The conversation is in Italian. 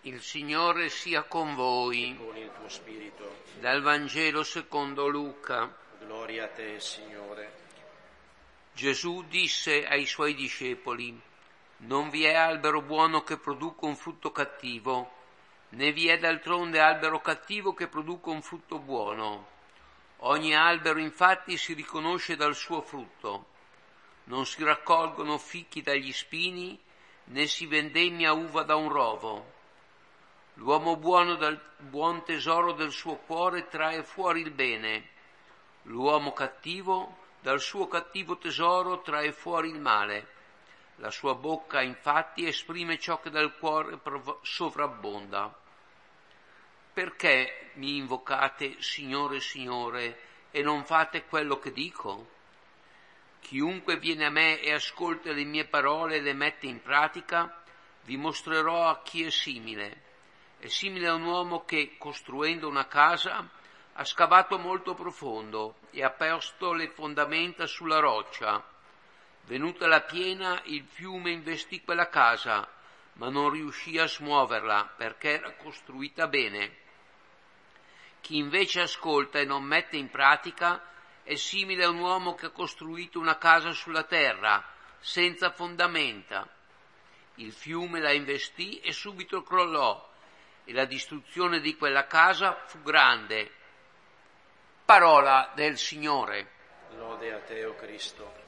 Il Signore sia con voi. Con il tuo spirito. Dal Vangelo secondo Luca. Gloria a te, Signore. Gesù disse ai suoi discepoli: non vi è albero buono che produca un frutto cattivo, né vi è d'altronde albero cattivo che produca un frutto buono. Ogni albero infatti si riconosce dal suo frutto. Non si raccolgono fichi dagli spini, né si vendemmia uva da un rovo. L'uomo buono dal buon tesoro del suo cuore trae fuori il bene. L'uomo cattivo dal suo cattivo tesoro trae fuori il male. La sua bocca infatti esprime ciò che dal cuore sovrabbonda. Perché mi invocate Signore, Signore, e non fate quello che dico? Chiunque viene a me e ascolta le mie parole e le mette in pratica, vi mostrerò a chi è simile. È simile a un uomo che, costruendo una casa, ha scavato molto profondo e ha posto le fondamenta sulla roccia. Venuta la piena, il fiume investì quella casa, ma non riuscì a smuoverla perché era costruita bene. Chi invece ascolta e non mette in pratica è simile a un uomo che ha costruito una casa sulla terra, senza fondamenta. Il fiume la investì e subito crollò, e la distruzione di quella casa fu grande. Parola del Signore. Lode a te, o Cristo.